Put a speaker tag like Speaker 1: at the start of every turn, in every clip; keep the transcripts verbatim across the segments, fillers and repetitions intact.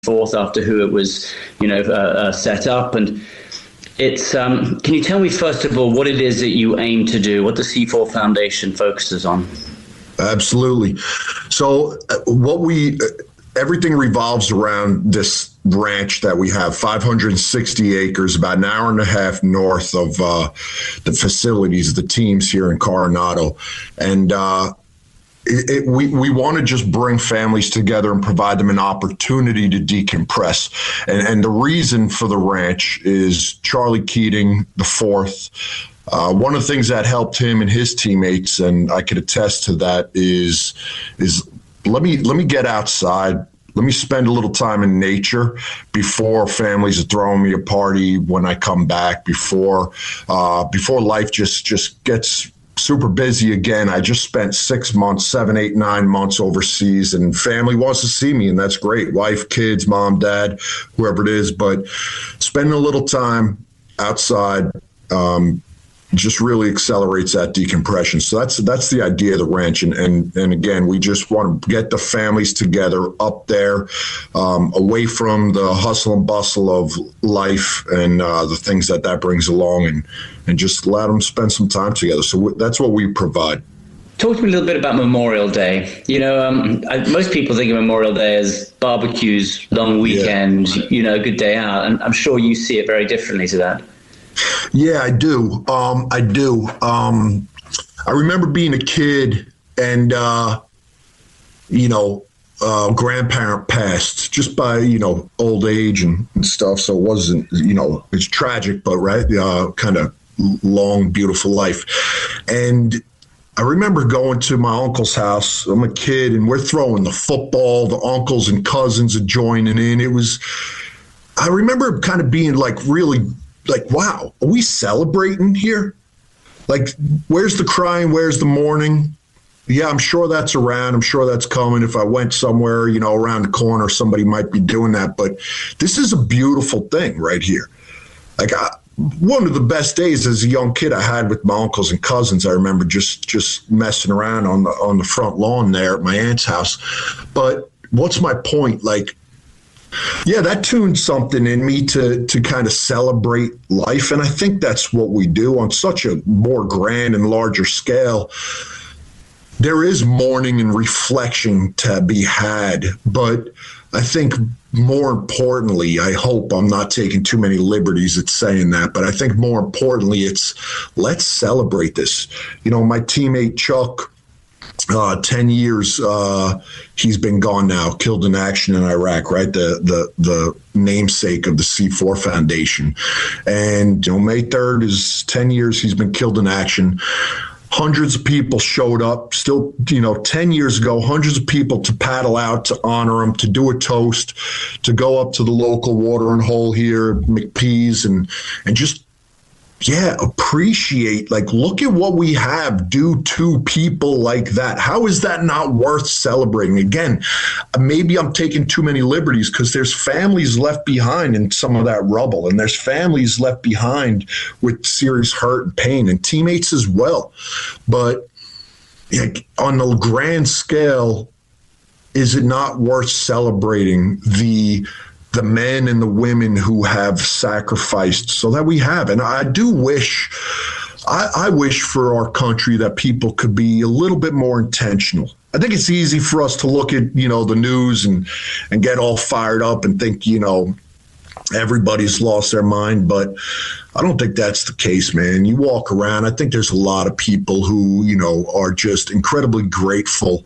Speaker 1: forth after who it was, you know, uh, uh, set up. And it's, um, can you tell me, first of all, what it is that you aim to do, what the C four Foundation focuses on?
Speaker 2: Absolutely. So uh, what we, uh, everything revolves around this ranch that we have, five hundred sixty acres, about an hour and a half north of uh, the facilities, the teams here in Coronado. And uh, it, it, we, we want to just bring families together and provide them an opportunity to decompress. And, and the reason for the ranch is Charlie Keating the fourth. Uh, one of the things that helped him and his teammates, and I could attest to that, is is let me let me get outside. Let me spend a little time in nature before families are throwing me a party when I come back, before uh, before life just, just gets super busy again. I just spent six months, seven, eight, nine months overseas, and family wants to see me, and that's great. Wife, kids, mom, dad, whoever it is. But spending a little time outside um, just really accelerates that decompression. So that's that's the idea of the ranch. And and, and again, we just want to get the families together up there, um, away from the hustle and bustle of life and uh, the things that that brings along, and, and just let them spend some time together. So w- that's what we provide.
Speaker 1: Talk to me a little bit about Memorial Day. You know, um, I, most people think of Memorial Day as barbecues, long weekend, yeah. you know, a good day out. And I'm sure you see it very differently to that.
Speaker 2: Yeah, I do. Um, I do. Um, I remember being a kid and, uh, you know, uh, grandparent passed just by, you know, old age and, and stuff. So it wasn't, you know, it's tragic, but right, uh, kind of long, beautiful life. And I remember going to my uncle's house. I'm a kid and we're throwing the football. The uncles and cousins are joining in. It was, I remember kind of being like really like, wow, are we celebrating here? Like, where's the crying? Where's the mourning? Yeah, I'm sure that's around. I'm sure that's coming. If I went somewhere, you know, around the corner, somebody might be doing that. But this is a beautiful thing right here. Like, I, one of the best days as a young kid I had with my uncles and cousins. I remember just just messing around on the on the front lawn there at my aunt's house. But what's my point? Like, yeah, that tuned something in me to to kind of celebrate life. And I think that's what we do on such a more grand and larger scale. There is mourning and reflection to be had. But I think more importantly, I hope I'm not taking too many liberties at saying that, but I think more importantly, it's let's celebrate this. You know, my teammate Chuck, Uh, ten years uh, he's been gone now, killed in action in Iraq, right? The the the namesake of the C four Foundation. And you know, May third is ten years he's been killed in action. Hundreds of people showed up, still, you know, ten years ago, hundreds of people to paddle out to honor him, to do a toast, to go up to the local watering hole here, McPease, and and just Yeah, appreciate, like, look at what we have due to people like that. How is that not worth celebrating? Again, maybe I'm taking too many liberties because there's families left behind in some of that rubble, and there's families left behind with serious hurt and pain, and teammates as well. But like, on the grand scale, is it not worth celebrating the the men and the women who have sacrificed so that we have? And I do wish, I, I wish for our country that people could be a little bit more intentional. I think it's easy for us to look at, you know, the news and, and get all fired up and think, you know, everybody's lost their mind, but I don't think that's the case, man. You walk around, I think there's a lot of people who, you know, are just incredibly grateful,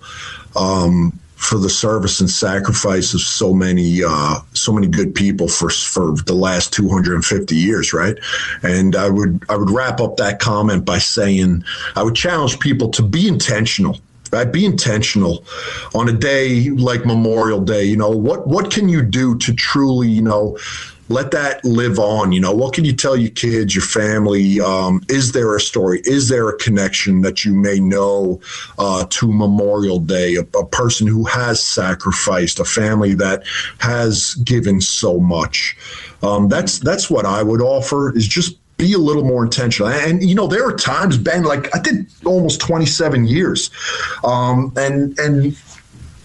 Speaker 2: um, for the service and sacrifice of so many, uh, so many good people for for the last two hundred fifty years, right? And I would I would wrap up that comment by saying I would challenge people to be intentional, right? Be intentional on a day like Memorial Day. You know, what what can you do to truly, you know, let that live on? You know, what can you tell your kids, your family? Um, is there a story? Is there a connection that you may know uh, to Memorial Day? A, a person who has sacrificed, a family that has given so much. Um, that's that's what I would offer, is just be a little more intentional. And, you know, there are times, Ben, like I did almost twenty-seven years. Um, and, and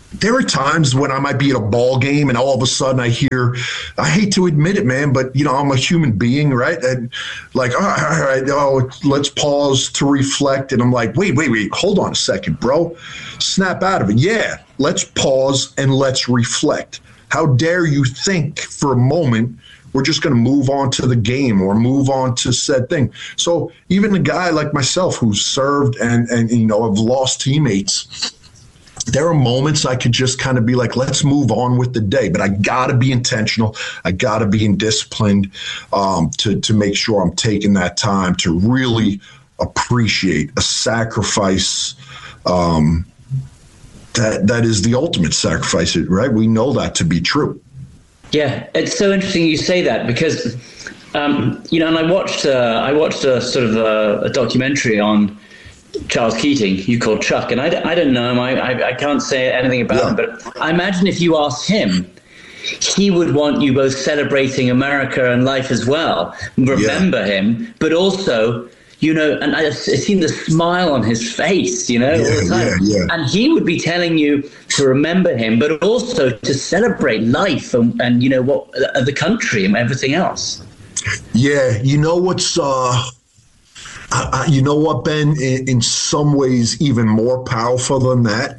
Speaker 2: there are times when I might be at a ball game and all of a sudden I hear, I hate to admit it, man, but you know, I'm a human being, right? And like, all right, all right, oh, let's pause to reflect. And I'm like, wait, wait, wait, hold on a second, bro. Snap out of it. Yeah, let's pause and let's reflect. How dare you think for a moment we're just going to move on to the game or move on to said thing. So even a guy like myself who's served and, and you know, have lost teammates, there are moments I could just kind of be like, let's move on with the day. But I got to be intentional. I got to be disciplined um, to, to make sure I'm taking that time to really appreciate a sacrifice um, that that is the ultimate sacrifice, right? We know that to be true.
Speaker 1: Yeah, it's so interesting you say that because, um, you know, and I watched uh, I watched a sort of a, a documentary on Charles Keating, you called Chuck, and I, I don't know him. I, I, I can't say anything about yeah. him, but I imagine if you asked him, he would want you both celebrating America and life as well. Remember yeah. him, but also, you know, and I've seen the smile on his face, you know,
Speaker 2: yeah,
Speaker 1: all the time.
Speaker 2: Yeah, yeah.
Speaker 1: And he would be telling you to remember him, but also to celebrate life and, and you know, what uh, the country and everything else.
Speaker 2: Yeah, you know what's... Uh... I, I, you know what, Ben? In, in some ways, even more powerful than that,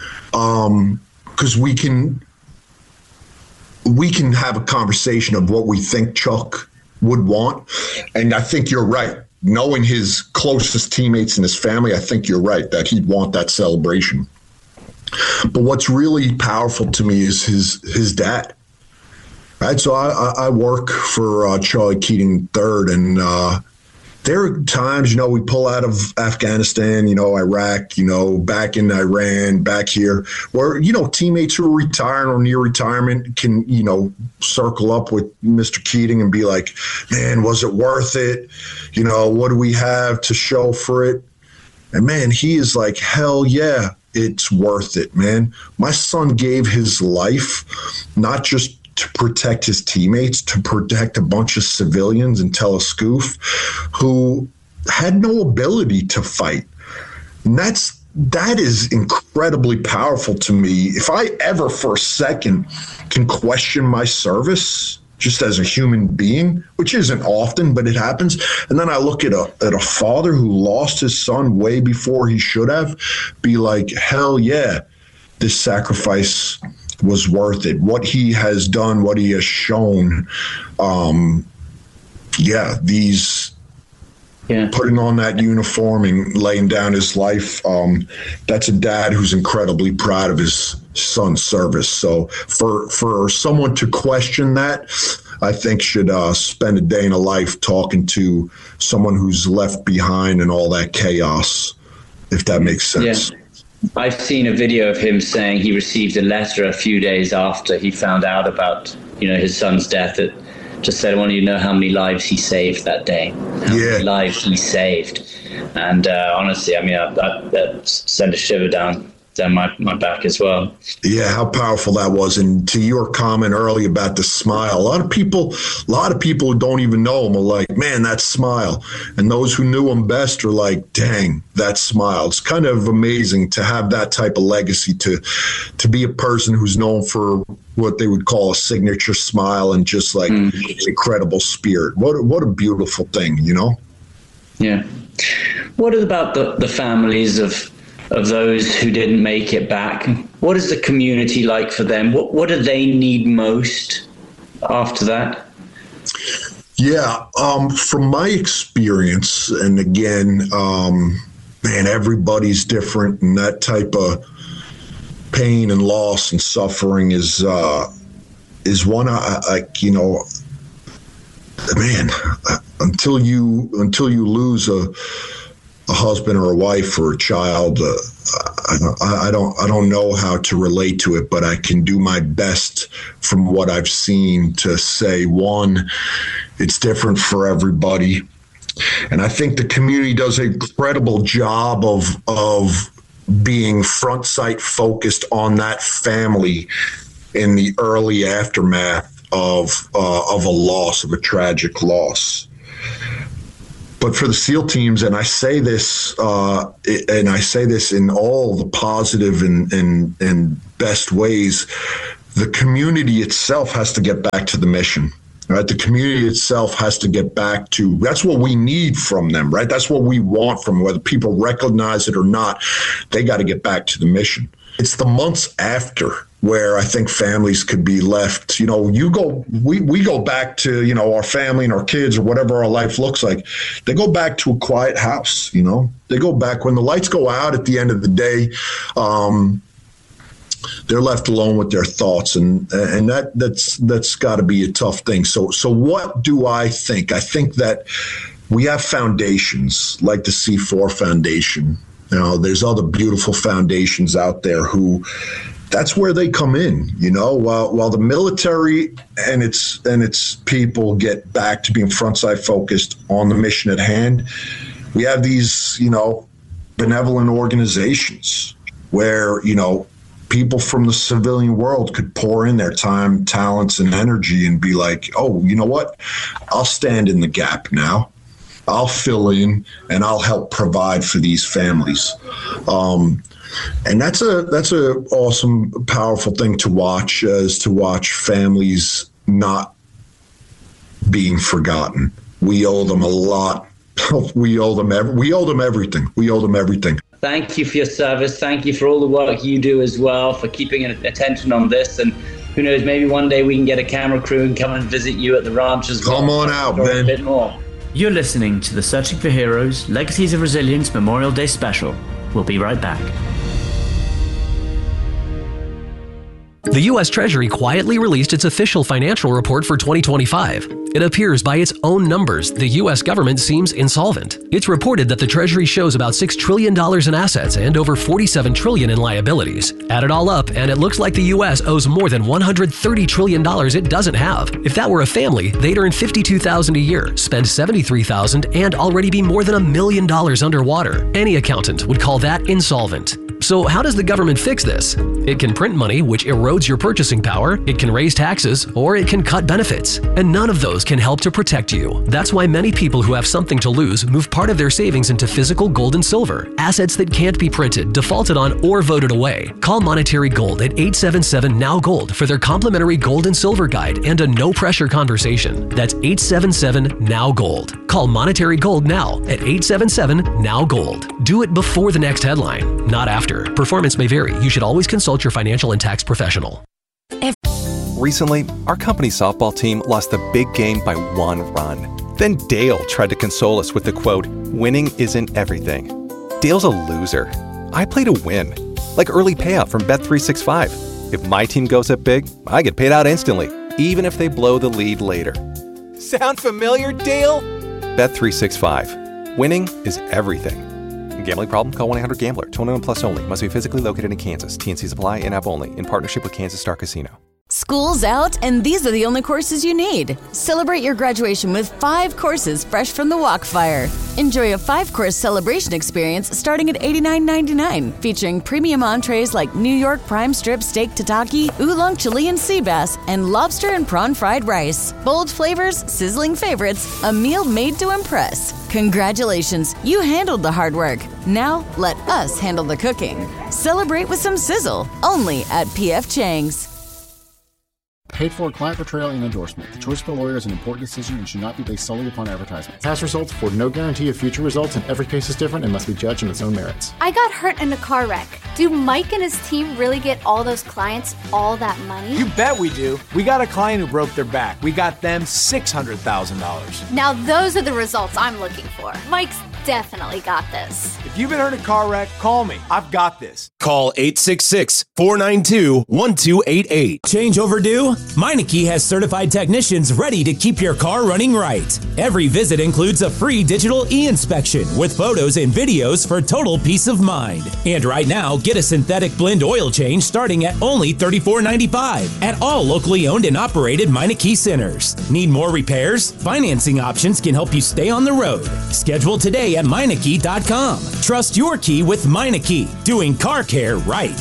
Speaker 2: because um, we can we can have a conversation of what we think Chuck would want, and I think you're right. Knowing his closest teammates and his family, I think you're right that he'd want that celebration. But what's really powerful to me is his his dad. Right, so I, I work for uh, Charlie Keating third, and. Uh, There are times, you know, we pull out of Afghanistan, you know, Iraq, you know, back in Iran, back here, where, you know, teammates who are retiring or near retirement can, you know, circle up with Mister Keating and be like, man, was it worth it? You know, what do we have to show for it? And, man, he is like, hell yeah, it's worth it, man. My son gave his life not just to protect his teammates, to protect a bunch of civilians in Tel Ascuf who had no ability to fight. And that's that is incredibly powerful to me. If I ever for a second can question my service just as a human being, which isn't often, but it happens, and then I look at a at a father who lost his son way before he should have, be like, hell yeah, this sacrifice was worth it. What he has done, what he has shown, um, yeah, these yeah. putting on that uniform and laying down his life, um, that's a dad who's incredibly proud of his son's service. So for for someone to question that, I think should uh, spend a day in a life talking to someone who's left behind in all that chaos, if that makes sense.
Speaker 1: Yeah. I've seen a video of him saying he received a letter a few days after he found out about, you know, his son's death. That just said, I want you to know how many lives he saved that day, how
Speaker 2: yeah.
Speaker 1: many lives he saved. And uh, honestly, I mean, I, I, that sent a shiver down down my, my back as well.
Speaker 2: Yeah, how powerful that was. And to your comment earlier about the smile, a lot of people, a lot of people who don't even know him are like, man, that smile. And those who knew him best are like, dang, that smile. It's kind of amazing to have that type of legacy, to to be a person who's known for what they would call a signature smile and just like mm. an incredible spirit. What, what a beautiful thing, you know?
Speaker 1: Yeah. What about the, the families of of those who didn't make it back? What is the community like for them? What what do they need most after that?
Speaker 2: Yeah, um, from my experience, and again, um, man, everybody's different, and that type of pain and loss and suffering is uh, is one I, I you know, man, until you until you lose a. a husband or a wife or a child, uh, I, I don't I don't know how to relate to it, but I can do my best from what I've seen to say, one, it's different for everybody. And I think the community does an incredible job of of being front sight focused on that family in the early aftermath of uh, of a loss, of a tragic loss. But for the SEAL teams, and I say this, uh, and I say this in all the positive and, and, and best ways, the community itself has to get back to the mission. Right, the community itself has to get back to, that's what we need from them, right? That's what we want from them, whether people recognize it or not. They got to get back to the mission. It's the months after where I think families could be left, you know, you go, we, we go back to, you know, our family and our kids or whatever our life looks like. They go back to a quiet house, you know, they go back when the lights go out at the end of the day. Um, they're left alone with their thoughts, and and that that's that's got to be a tough thing. So so what do I think? I think that we have foundations like the C four Foundation. You know, there's other beautiful foundations out there who, that's where they come in. You know, while while the military and its and its people get back to being frontside focused on the mission at hand, we have these, you know, benevolent organizations where, you know, people from the civilian world could pour in their time, talents, and energy and be like, oh, you know what? I'll stand in the gap now. I'll fill in and I'll help provide for these families. Um, and that's a that's a awesome, powerful thing to watch, uh, is to watch families not being forgotten. We owe them a lot. we owe them every, we owe them everything. We owe them everything.
Speaker 1: Thank you for your service. Thank you for all the work you do as well, for keeping an attention on this. And who knows, maybe one day we can get a camera crew and come and visit you at the ranch as well.
Speaker 2: Come on out, Ben.
Speaker 1: A bit more.
Speaker 3: You're listening to the Searching for Heroes Legacies of Resilience Memorial Day Special. We'll be right back.
Speaker 4: The U S Treasury quietly released its official financial report for twenty twenty-five. It appears by its own numbers, the U S government seems insolvent. It's reported that the Treasury shows about six trillion dollars in assets and over forty-seven trillion dollars in liabilities. Add it all up, and it looks like the U S owes more than one hundred thirty trillion dollars it doesn't have. If that were a family, they'd earn fifty-two thousand dollars a year, spend seventy-three thousand dollars, and already be more than a million dollars underwater. Any accountant would call that insolvent. So how does the government fix this? It can print money, which erodes your purchasing power, it can raise taxes, or it can cut benefits. And none of those can help to protect you. That's why many people who have something to lose move part of their savings into physical gold and silver, assets that can't be printed, defaulted on, or voted away. Call Monetary Gold at eight seven seven N O W Gold for their complimentary gold and silver guide and a no-pressure conversation. That's eight seven seven N O W Gold. Call Monetary Gold now at eight seven seven N O W Gold. Do it before the next headline, not after. Performance may vary. You should always consult your financial and tax professional.
Speaker 5: Recently, our company softball team lost the big game by one run. Then Dale tried to console us with the quote, "Winning isn't everything." Dale's a loser. I play to win. Like early payout from Bet three sixty-five. If my team goes up big, I get paid out instantly, even if they blow the lead later. Sound familiar, Dale? Bet three sixty-five. Winning is everything. Gambling problem? Call one eight hundred gambler. twenty-one plus only. Must be physically located in Kansas. T N Cs apply. In-app only. In partnership with Kansas Star Casino.
Speaker 6: School's out, and these are the only courses you need. Celebrate your graduation with five courses fresh from the Walkfire. Enjoy a five-course celebration experience starting at eighty-nine ninety-nine, featuring premium entrees like New York prime strip steak tataki, oolong Chilean sea bass, and lobster and prawn fried rice. Bold flavors, sizzling favorites, a meal made to impress. Congratulations, you handled the hard work. Now, let us handle the cooking. Celebrate with some sizzle, only at P F Chang's.
Speaker 7: Paid for client portrayal and endorsement. The choice of a lawyer is an important decision and should not be based solely upon advertisement. Past results afford no guarantee of future results, and every case is different and must be judged on its own merits.
Speaker 8: I got hurt in a car wreck. Do Mike and his team really get all those clients all that money?
Speaker 9: You bet we do. We got a client who broke their back. We got them six hundred thousand dollars.
Speaker 8: Now those are the results I'm looking for. Mike's definitely got this.
Speaker 9: If you've been hurt in a car wreck, call me. I've got this.
Speaker 10: Call eight six six, four nine two, one two eight eight.
Speaker 11: Change overdue? Meineke has certified technicians ready to keep your car running right. Every visit includes a free digital e-inspection with photos and videos for total peace of mind. And right now, get a synthetic blend oil change starting at only thirty-four ninety-five at all locally owned and operated Meineke centers. Need more repairs? Financing options can help you stay on the road. Schedule today at Meineke dot com. Trust your key with Meineke, doing car care right.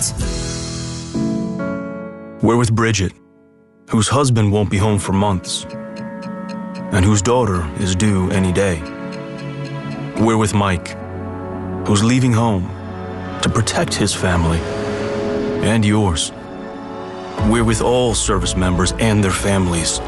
Speaker 12: We're with Bridget, whose husband won't be home for months, and whose daughter is due any day. We're with Mike, who's leaving home to protect his family and yours. We're with all service members and their families